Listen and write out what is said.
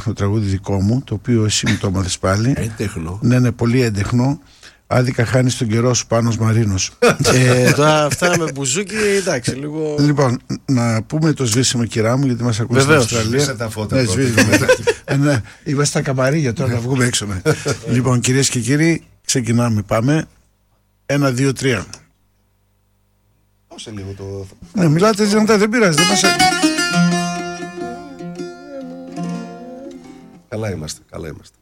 έντεχνο τραγούδι δικό μου, το οποίο εσύ μου το έμαθες πάλι. Έντεχνο. Ναι, πολύ έντεχνο. Άδικα χάνεις τον καιρό σου, Πάνος Μαρίνος. Τώρα αυτά με μπουζούκι, εντάξει, λίγο. Λοιπόν, να πούμε το σβήσιμο, κυρά μου, γιατί μας ακούει στην Αυστραλία. Σβήσε τα φώτα. Ναι, είμαστε στα καμαρίγια τώρα να βγούμε έξω. Λοιπόν, κυρίες και κύριοι, ξεκινάμε. Πάμε. 1, 2, 3. Δώσε λίγο το. Ναι, μιλάτε δυνατά, δεν πειράζει. Καλά είμαστε, καλά είμαστε.